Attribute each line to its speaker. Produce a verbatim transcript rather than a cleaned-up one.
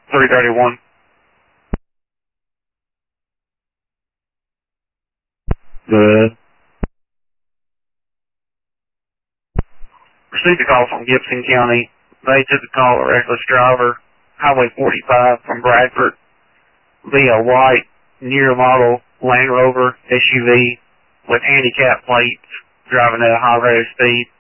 Speaker 1: three thirty-one.
Speaker 2: Good.
Speaker 1: Received a call from Gibson County. They took a call of a reckless driver, Highway forty-five from Bradford, via white, near model Land Rover S U V with handicap plates, driving at a high rate of speed.